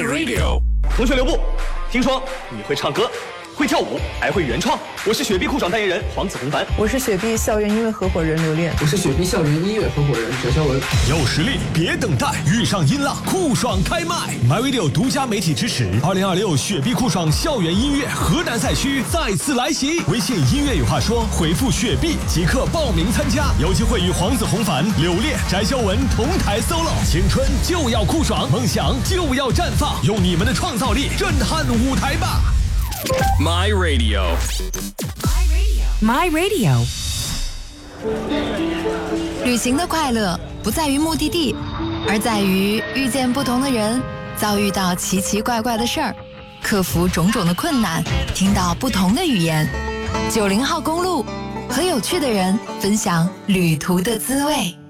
My Radio。 同学留步，听说你会唱歌，会跳舞，还会原创。我是雪碧酷爽代言人黄子弘凡， 我是雪碧校园音乐合伙人刘恋， 我是雪碧校园音乐合伙人翟潇闻。 有实力别等待，遇上音浪酷爽开麦。My Radio 独家媒体支持，2026雪碧酷爽校园音乐河南赛区再次来袭。微信音乐有话说，回复雪碧即刻报名参加，有机会与黄子弘凡、刘恋、翟潇闻同台 solo。青春就要酷爽，梦想就要绽放，用你们的创造力震撼舞台吧。 My Radio。 My Radio。 旅行的快乐不在于目的地，而在于遇见不同的人，遭遇到奇奇怪怪的事儿，克服种种的困难，听到不同的语言。90号公路，和有趣的人分享旅途的滋味。